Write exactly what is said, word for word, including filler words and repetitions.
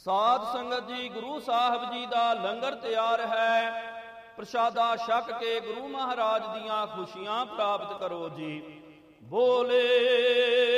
ਸਾਧ ਸੰਗਤ ਜੀ, ਗੁਰੂ ਸਾਹਿਬ ਜੀ ਦਾ ਲੰਗਰ ਤਿਆਰ ਹੈ। ਪ੍ਰਸ਼ਾਦਾ ਛਕ ਕੇ ਗੁਰੂ ਮਹਾਰਾਜ ਦੀਆਂ ਖੁਸ਼ੀਆਂ ਪ੍ਰਾਪਤ ਕਰੋ ਜੀ। ਬੋਲੇ